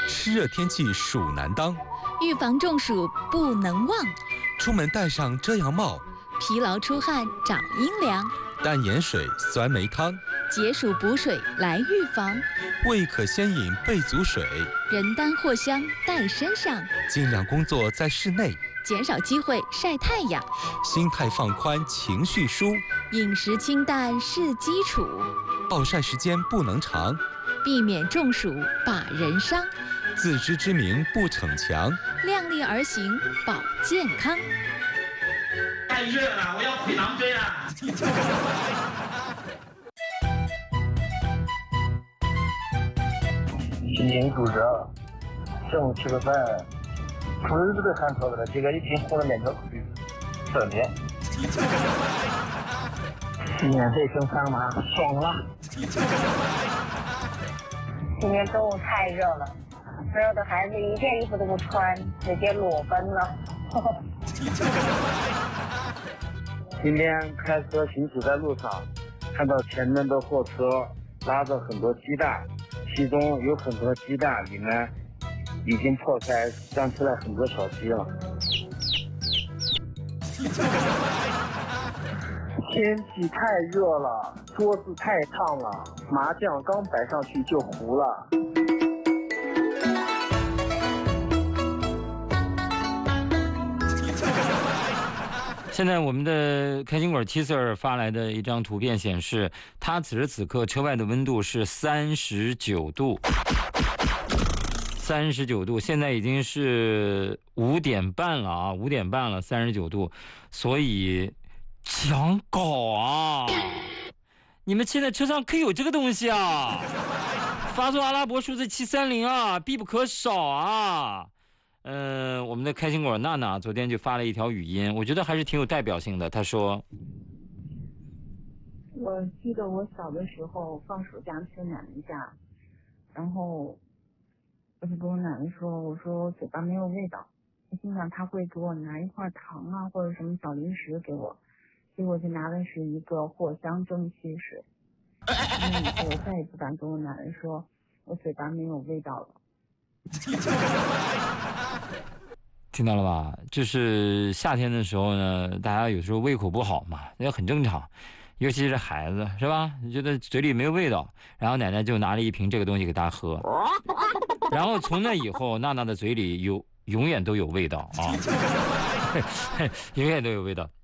湿热天气暑难当， 预防中暑不能忘。 出门戴上遮阳帽， 疲劳出汗找阴凉， 淡盐水、酸梅汤， 解暑补水来预防。 未可先饮备足水， 人丹藿香带身上， 尽量工作在室内， 减少机会晒太阳。 心态放宽情绪舒， 饮食清淡是基础， 暴晒时间不能长， 避免中暑把人伤。 自知之明不逞强， 量力而行保健康。 太热了，我要回狼追了。 心情肚热，中午吃个饭，出日子都喊错了，结果一瓶红的面条2天。免费升3码，爽了！ 今天中午太热了，所有的孩子一件衣服都不穿，直接裸奔了。 今天开车行驶在路上，看到前面的货车拉着很多鸡蛋，其中有很多鸡蛋里面已经破开，长出来很多小鸡了。天气太热了，桌子太烫了，麻将刚摆上去就糊了。 现在我们的开心果 T Sir 发来的一张图片显示，他此时此刻车外的温度是39度，39度，现在已经是5点半了啊，5点半了，39度，所以讲稿啊，你们现在车上可以有这个东西啊，发送阿拉伯数字730啊，必不可少啊。我们的开心果娜娜昨天就发了一条语音，我觉得还是挺有代表性的。她说：“ 我记得我小的时候放暑假去奶奶家，然后我就跟我奶奶说，我说我嘴巴没有味道，我心想她会给我拿一块糖啊或者什么小零食给我，结果就拿的是一个藿香正气水。从那以后我再也不敢跟我奶奶说我嘴巴没有味道了。” 听到了吧？就是夏天的时候呢，大家有时候胃口不好嘛，那很正常，尤其是孩子，是吧？你觉得嘴里没有味道，然后奶奶就拿了一瓶这个东西给他喝，然后从那以后，娜娜的嘴里永远都有味道啊，永远都有味道。